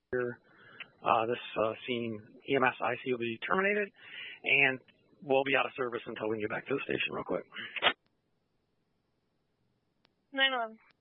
this scene EMS IC will be terminated, and we'll be out of service until we can get back to the station real quick. 911.